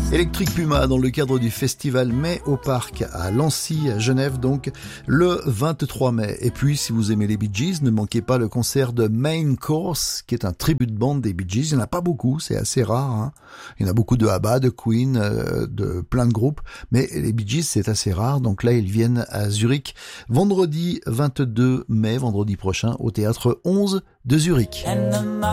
Electric Puma dans le cadre du festival Mai au Parc à Lancy, à Genève, donc le 23 mai. Et puis, si vous aimez les Bee Gees, ne manquez pas le concert de Main Course, qui est un tribut de bande des Bee Gees. Il n'y en a pas beaucoup, c'est assez rare. Hein. Il y en a beaucoup de ABBA, de Queen, de plein de groupes, mais les Bee Gees, c'est assez rare. Donc là, ils viennent à Zurich vendredi 22 mai, vendredi prochain, au théâtre 11 de Zurich.